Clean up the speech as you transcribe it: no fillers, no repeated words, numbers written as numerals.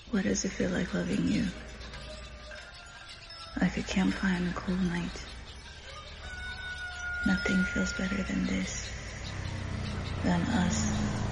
What does it feel like loving you? Like a campfire on a cold night. Nothing feels better than this, than us.